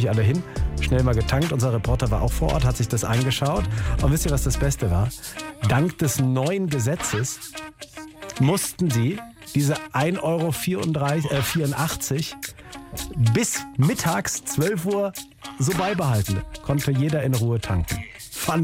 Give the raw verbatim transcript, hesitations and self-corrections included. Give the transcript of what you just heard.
natürlich alle hin, schnell mal getankt. Unser Reporter war auch vor Ort, hat sich das angeschaut. Und wisst ihr, was das Beste war? Dank des neuen Gesetzes mussten sie diese ein Euro vierundachtzig bis mittags zwölf Uhr so beibehalten. Konnte jeder in Ruhe tanken.